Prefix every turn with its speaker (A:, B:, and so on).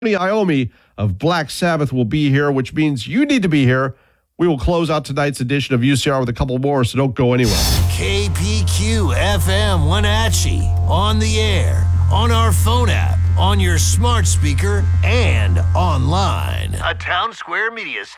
A: Iommi of Black Sabbath will be here, which means you need to be here. We will close out tonight's edition of UCR with a couple more, so don't go anywhere.
B: KPQ FM Wenatchee, on the air, on our phone app, on your smart speaker, and online. A Town Square Media station.